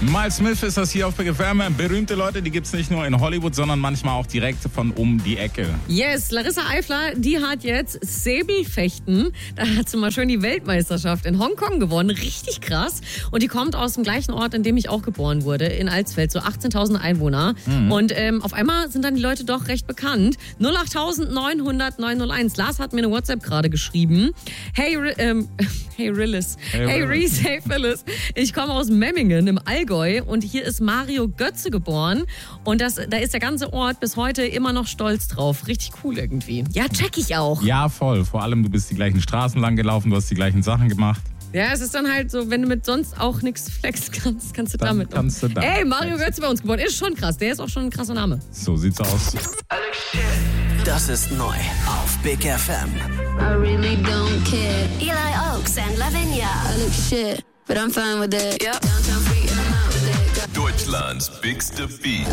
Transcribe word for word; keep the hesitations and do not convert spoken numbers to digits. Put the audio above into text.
Miles Smith ist das hier auf Big F M. Berühmte Leute, die gibt's nicht nur in Hollywood, sondern manchmal auch direkt von um die Ecke. Yes, Larissa Eifler, die hat jetzt Säbelfechten. Da hat sie mal schön die Weltmeisterschaft in Hongkong gewonnen. Richtig krass. Und die kommt aus dem gleichen Ort, in dem ich auch geboren wurde, in Alsfeld, so achtzehntausend Einwohner. Mhm. Und ähm, auf einmal sind dann die Leute doch recht bekannt. null acht neun hundert neun null eins. Lars hat mir eine WhatsApp gerade geschrieben. Hey, ähm, hey Rillis. Hey, hey Reese, hey Phyllis. Ich komme aus Memmingen im Allgäu. Und hier ist Mario Götze geboren. Und das, da ist der ganze Ort bis heute immer noch stolz drauf. Richtig cool irgendwie. Ja, check ich auch. Ja, voll. Vor allem, du bist die gleichen Straßen lang gelaufen, du hast die gleichen Sachen gemacht. Ja, es ist dann halt so, wenn du mit sonst auch nichts flexen kannst, kannst du dann damit. Kannst du damit Ey, Mario Götze bei uns geboren. Ist schon krass. Der ist auch schon ein krasser Name. So sieht's aus. Das ist neu auf Big F M. I really don't care. Eli Oaks and Lavinia. I look shit, but I'm fine with that. Yep. Downtown free and I'm out with that. Deutschlands bigste Beat.